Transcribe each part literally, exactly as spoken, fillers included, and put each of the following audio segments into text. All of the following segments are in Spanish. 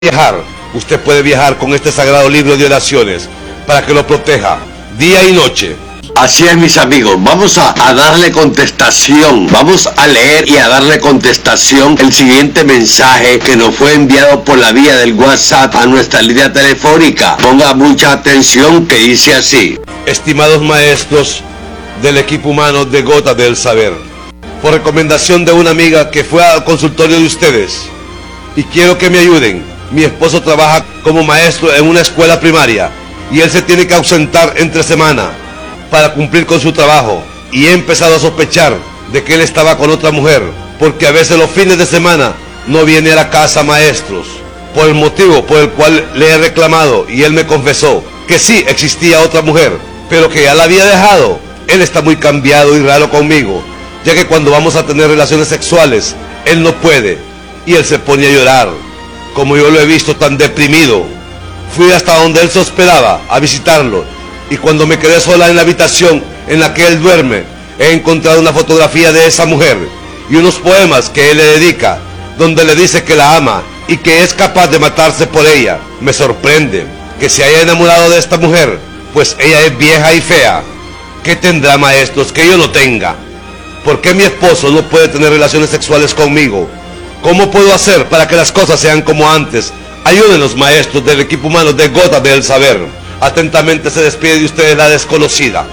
viajar, usted puede viajar con este sagrado libro de oraciones para que lo proteja día y noche. Así es, mis amigos, vamos a, a darle contestación, vamos a leer y a darle contestación el siguiente mensaje que nos fue enviado por la vía del WhatsApp a nuestra línea telefónica. Ponga mucha atención, que dice así: estimados maestros del equipo humano de Gotas del Saber, por recomendación de una amiga que fue al consultorio de ustedes, y quiero que me ayuden. Mi esposo trabaja como maestro en una escuela primaria y él se tiene que ausentar entre semana para cumplir con su trabajo, y he empezado a sospechar de que él estaba con otra mujer, porque a veces los fines de semana no viene a la casa, maestros, por el motivo por el cual le he reclamado, y él me confesó que sí existía otra mujer, pero que ya la había dejado. Él está muy cambiado y raro conmigo, ya que cuando vamos a tener relaciones sexuales, él no puede, y él se pone a llorar. Como yo lo he visto tan deprimido, fui hasta donde él se hospedaba a visitarlo, y cuando me quedé sola en la habitación en la que él duerme, he encontrado una fotografía de esa mujer y unos poemas que él le dedica, donde le dice que la ama y que es capaz de matarse por ella. Me sorprende que se haya enamorado de esta mujer, pues ella es vieja y fea. ¿Qué tendrá, maestros, que yo no tenga? ¿Por qué mi esposo no puede tener relaciones sexuales conmigo? ¿Cómo puedo hacer para que las cosas sean como antes? Ayúdenos, maestros del equipo humano de Gotas del Saber. Atentamente se despide de ustedes la desconocida.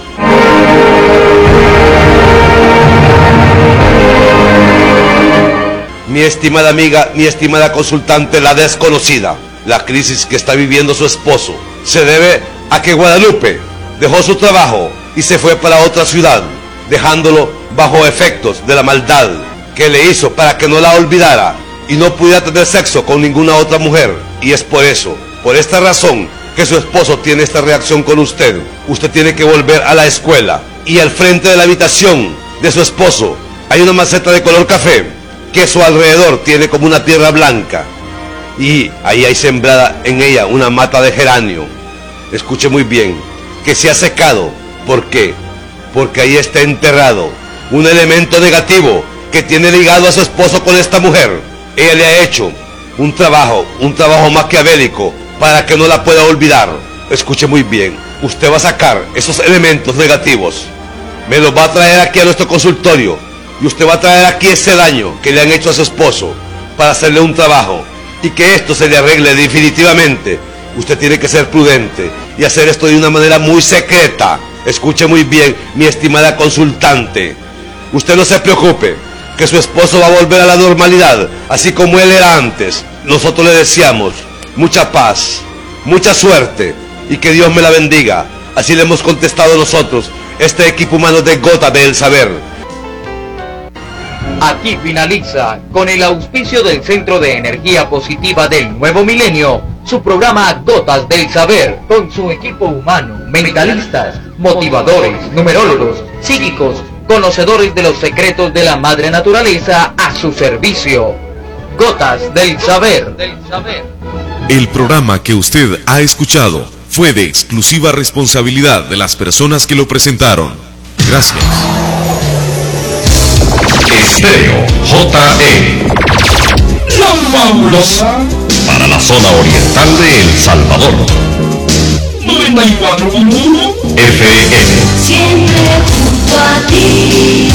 Mi estimada amiga, mi estimada consultante, la desconocida. La crisis que está viviendo su esposo se debe a que Guadalupe dejó su trabajo y se fue para otra ciudad, dejándolo bajo efectos de la maldad que le hizo para que no la olvidara y no pudiera tener sexo con ninguna otra mujer. Y es por eso, por esta razón, que su esposo tiene esta reacción con usted. Usted tiene que volver a la escuela, y al frente de la habitación de su esposo hay una maceta de color café que a su alrededor tiene como una tierra blanca, y ahí hay sembrada en ella una mata de geranio. Escuche muy bien, que se ha secado. ¿Por qué? Porque ahí está enterrado un elemento negativo que tiene ligado a su esposo con esta mujer. Ella le ha hecho un trabajo, un trabajo maquiavélico para que no la pueda olvidar. Escuche muy bien, usted va a sacar esos elementos negativos, me los va a traer aquí a nuestro consultorio, y usted va a traer aquí ese daño que le han hecho a su esposo para hacerle un trabajo y que esto se le arregle definitivamente. Usted tiene que ser prudente y hacer esto de una manera muy secreta. Escuche muy bien, mi estimada consultante, usted no se preocupe, que su esposo va a volver a la normalidad, así como él era antes. Nosotros le deseamos mucha paz, mucha suerte, y que Dios me la bendiga. Así le hemos contestado nosotros, este equipo humano de Gotas del Saber. Aquí finaliza, con el auspicio del Centro de Energía Positiva del Nuevo Milenio, su programa Gotas del Saber, con su equipo humano, mentalistas, motivadores, numerólogos, psíquicos, conocedores de los secretos de la madre naturaleza a su servicio. Gotas del Saber. El programa que usted ha escuchado fue de exclusiva responsabilidad de las personas que lo presentaron. Gracias. Estéreo J E, la fabulosa, para la zona oriental de El Salvador. noventa y cuatro punto uno F M. Siempre junto a ti.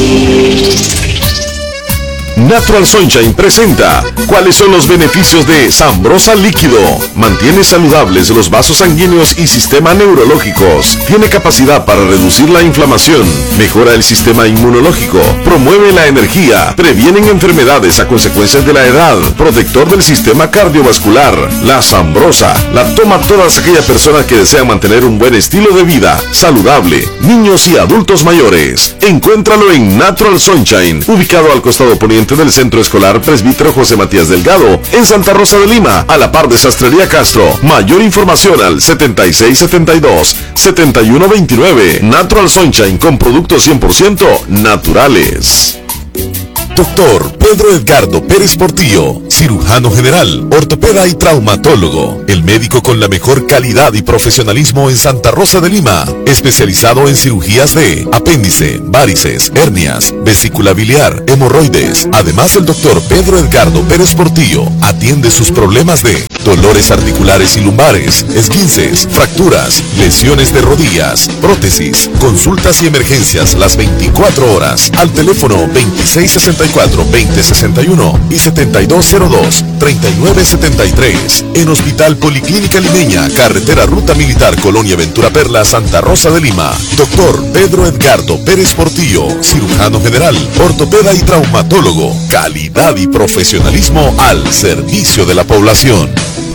Natural Sunshine presenta ¿cuáles son los beneficios de Sambrosa Líquido? Mantiene saludables los vasos sanguíneos y sistema neurológicos. Tiene capacidad para reducir la inflamación, mejora el sistema inmunológico, promueve la energía, previenen enfermedades a consecuencias de la edad, protector del sistema cardiovascular. La Sambrosa la toma todas aquellas personas que desean mantener un buen estilo de vida saludable, niños y adultos mayores. Encuéntralo en Natural Sunshine, ubicado al costado poniente del Centro Escolar Presbítero José Matías Delgado, en Santa Rosa de Lima, a la par de Sastrería Castro. Mayor información al setenta y seis setenta y dos, setenta y uno veintinueve. Natural Sunshine, con productos cien por ciento naturales. Doctor Pedro Edgardo Pérez Portillo, cirujano general, ortopeda y traumatólogo, el médico con la mejor calidad y profesionalismo en Santa Rosa de Lima, especializado en cirugías de apéndice, varices, hernias, vesícula biliar, hemorroides. Además, el doctor Pedro Edgardo Pérez Portillo atiende sus problemas de dolores articulares y lumbares, esguinces, fracturas, lesiones de rodillas, prótesis, consultas y emergencias las veinticuatro horas al teléfono veintiséis sesenta y cuatro, veinte sesenta y uno y setenta y dos cero dos, treinta y nueve setenta y tres. En Hospital Policlínica Limeña, carretera Ruta Militar Colonia Ventura Perla, Santa Rosa de Lima. Doctor Pedro Edgardo Pérez Portillo, cirujano general, ortopeda y traumatólogo. Calidad y profesionalismo al servicio de la población.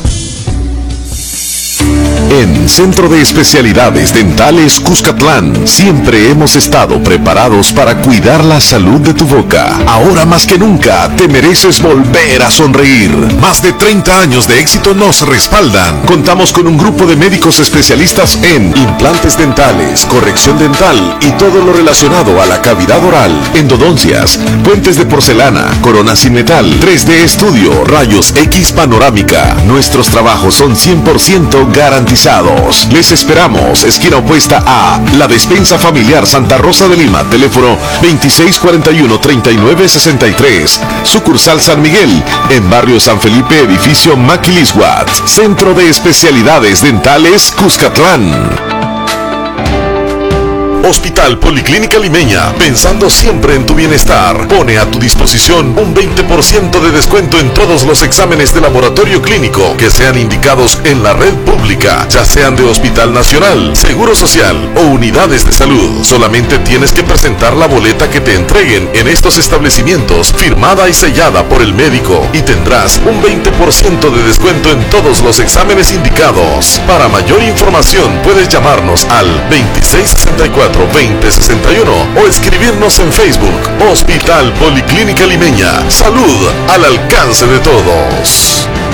En Centro de Especialidades Dentales Cuscatlán, siempre hemos estado preparados para cuidar la salud de tu boca. Ahora más que nunca, te mereces volver a sonreír. Más de treinta años de éxito nos respaldan. Contamos con un grupo de médicos especialistas en implantes dentales, corrección dental y todo lo relacionado a la cavidad oral, endodoncias, puentes de porcelana, coronas sin metal, tres D estudio, rayos X panorámica. Nuestros trabajos son cien por ciento garantizados. Les esperamos, esquina opuesta a La Despensa Familiar Santa Rosa de Lima, teléfono veintiséis cuarenta y uno, treinta y nueve sesenta y tres, sucursal San Miguel, en barrio San Felipe, edificio Maquilisguat, Centro de Especialidades Dentales Cuscatlán. Hospital Policlínica Limeña, pensando siempre en tu bienestar, pone a tu disposición un veinte por ciento de descuento en todos los exámenes de laboratorio clínico que sean indicados en la red pública, ya sean de Hospital Nacional, Seguro Social o unidades de salud. Solamente tienes que presentar la boleta que te entreguen en estos establecimientos, firmada y sellada por el médico, y tendrás un veinte por ciento de descuento en todos los exámenes indicados. Para mayor información puedes llamarnos al veintiséis sesenta y cuatro, veinte sesenta y uno o escribirnos en Facebook. Hospital Policlínica Limeña. Salud al alcance de todos.